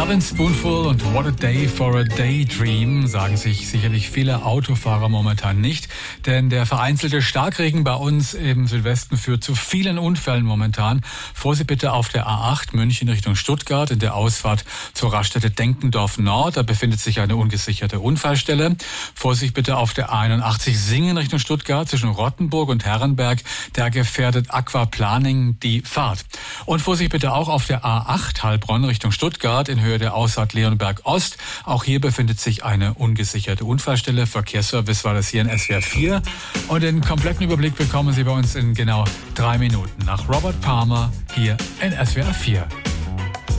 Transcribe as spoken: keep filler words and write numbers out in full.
Lovin' Spoonful und What a Day for a Daydream sagen sich sicherlich viele Autofahrer momentan nicht, denn der vereinzelte Starkregen bei uns im Südwesten führt zu vielen Unfällen momentan. Vorsicht bitte auf der A acht München Richtung Stuttgart in der Ausfahrt zur Raststätte Denkendorf Nord, da befindet sich eine ungesicherte Unfallstelle. Vorsicht bitte auf der A einundachtzig Singen Richtung Stuttgart zwischen Rottenburg und Herrenberg, da gefährdet Aquaplaning die Fahrt. Und Vorsicht bitte auch auf der A acht Heilbronn Richtung Stuttgart in Höhe der Ausfahrt Leonberg Ost. Auch hier befindet sich eine ungesicherte Unfallstelle. Verkehrsservice war das hier in S W R vier. Und den kompletten Überblick bekommen Sie bei uns in genau drei Minuten nach Robert Palmer hier in S W R vier.